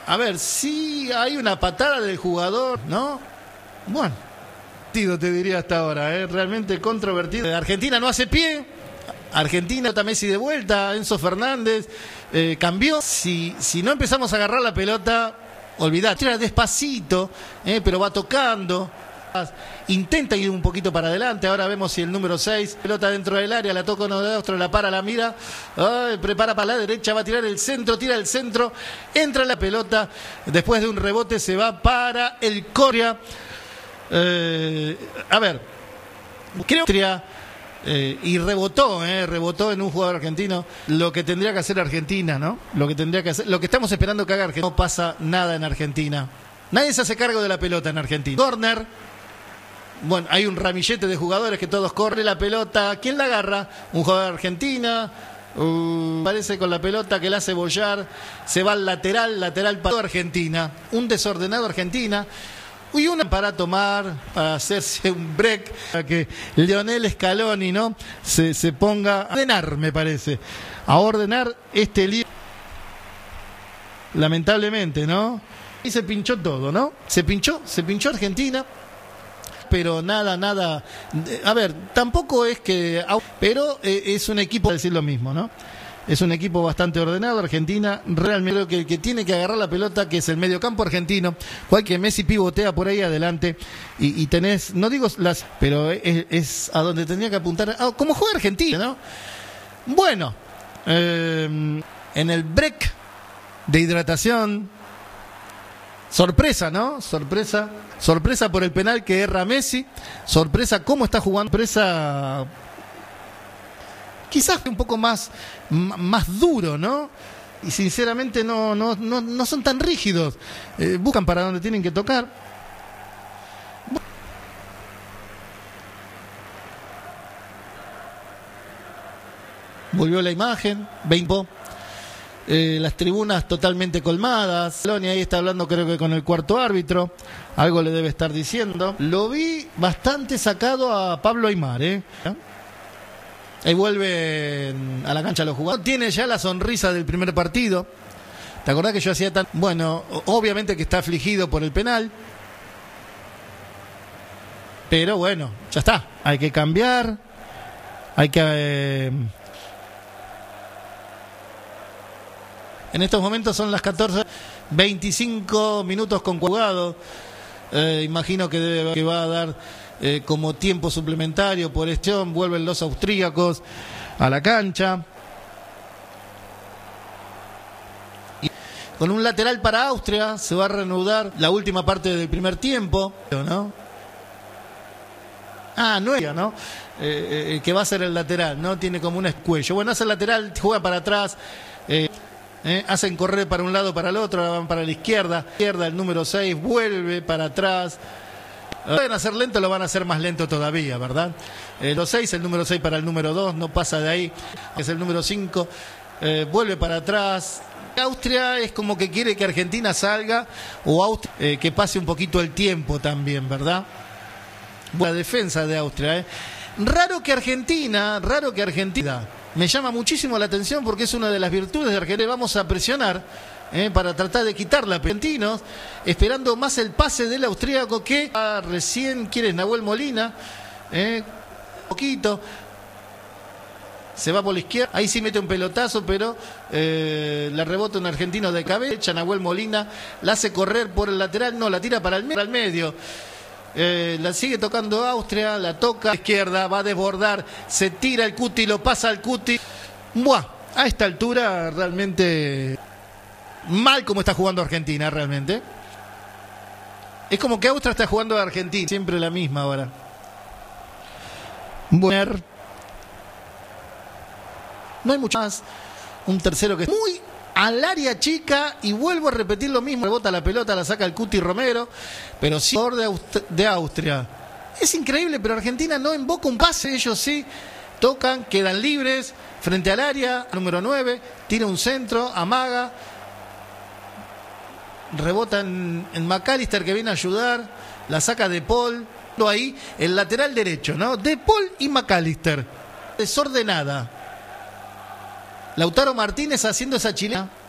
A ver, sí hay una patada del jugador, ¿no? Bueno, te diría hasta ahora, realmente controvertido. Argentina no hace pie. Argentina, Messi de vuelta, Enzo Fernández cambió. Si no empezamos a agarrar la pelota, olvidate. Tira despacito, pero va tocando. Intenta ir un poquito para adelante. Ahora vemos si el número 6, pelota dentro del área, la toca uno de Austria, la para, la mira, prepara para la derecha, va a tirar el centro, tira el centro, entra la pelota, después de un rebote se va para el Corea. A ver, creo que y rebotó en un jugador argentino. Lo que tendría que hacer Argentina, ¿no? Lo que tendría que hacer, lo que estamos esperando que haga Argentina. No pasa nada en Argentina. Nadie se hace cargo de la pelota en Argentina. Corner. Bueno, hay un ramillete de jugadores que todos corren la pelota. ¿Quién la agarra? Un jugador de Argentina. Parece con la pelota que la hace bollar. Se va al lateral para Argentina. Un desordenado Argentina. Y una para tomar, para hacerse un break, para que Lionel Scaloni, ¿no? se ponga a ordenar, me parece. A ordenar este lío. Lamentablemente, ¿no? Y se pinchó todo, ¿no? Se pinchó Argentina. Pero nada. A ver, tampoco es que... Pero es un equipo, decir lo mismo, ¿no? Es un equipo bastante ordenado. Argentina, realmente creo que el que tiene que agarrar la pelota, que es el mediocampo argentino, cualquier Messi pivotea por ahí adelante y tenés, no digo las, pero es a donde tendría que apuntar, como juega Argentina, ¿no? Bueno, en el break de hidratación, sorpresa, ¿no? Sorpresa por el penal que erra Messi, sorpresa cómo está jugando, sorpresa quizás un poco más duro, ¿no? Y sinceramente no son tan rígidos. Buscan para donde tienen que tocar. Volvió la imagen, 20. Las tribunas totalmente colmadas. Ahí está hablando, creo que con el cuarto árbitro. Algo le debe estar diciendo. Lo vi bastante sacado a Pablo Aimar, Ahí vuelve a la cancha los jugadores. Tiene ya la sonrisa del primer partido. ¿Te acordás que yo hacía tan... Bueno, obviamente que está afligido por el penal. Pero bueno, ya está. Hay que cambiar. Hay que... En estos momentos son las 14:25 minutos con jugado. Imagino que va a dar como tiempo suplementario por vuelven los austríacos a la cancha. Y con un lateral para Austria se va a reanudar la última parte del primer tiempo, ¿no? ¿no? Que va a ser el lateral, ¿no? Tiene como un escuello. Bueno, hace el lateral, juega para atrás. Hacen correr para un lado, para el otro, van para la izquierda. El número 6 vuelve para atrás. Pueden hacer lento, lo van a hacer más lento todavía, ¿verdad? Los 6, el número 6 para el número 2, no pasa de ahí. Es el número 5, vuelve para atrás. Austria es como que quiere que Argentina salga, o Austria, que pase un poquito el tiempo también, ¿verdad? La defensa de Austria, Raro que Argentina. Me llama muchísimo la atención porque es una de las virtudes de Argentina. Vamos a presionar para tratar de quitarla a argentinos, esperando más el pase del austríaco que recién quiere Nahuel Molina. Un poquito. Se va por la izquierda. Ahí sí mete un pelotazo, pero la rebota un argentino de cabeza. Nahuel Molina la hace correr por el lateral. No, la tira para el medio. La sigue tocando Austria, la toca a la izquierda, va a desbordar, se tira el Cuti, lo pasa al Cuti. Buah, a esta altura realmente mal como está jugando Argentina, realmente. Es como que Austria está jugando a Argentina, siempre la misma ahora. Bueno, no hay mucho más. Un tercero que es muy al área chica, y vuelvo a repetir lo mismo. Rebota la pelota, la saca el Cuti Romero, pero sí de Austria. Es increíble, pero Argentina no invoca un pase. Ellos sí tocan, quedan libres frente al área. Número 9, tira un centro, amaga, rebota en McAllister, que viene a ayudar, la saca De Paul. Ahí el lateral derecho, ¿no? De Paul y McAllister. Desordenada. Lautaro Martínez haciendo esa chilena.